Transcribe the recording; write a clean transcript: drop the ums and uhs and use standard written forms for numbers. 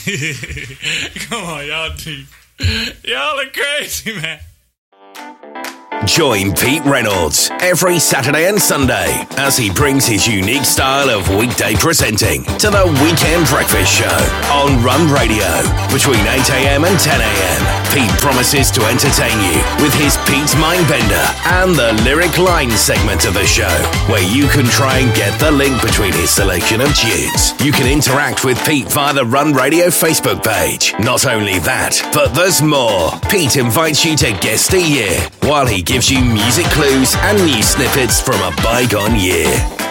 Come on, y'all are crazy, man. Join Pete Reynolds every Saturday and Sunday as he brings his unique style of weekday presenting to the Weekend Breakfast Show on Run Radio between 8 a.m. and 10 a.m. Pete promises to entertain you with his Pete's Mindbender and the Lyric Line segment of the show, where you can try and get the link between his selection of tunes. You can interact with Pete via the Run Radio Facebook page. Not only that, but there's more. Pete invites you to guest a year while he gives you music clues and news snippets from a bygone year.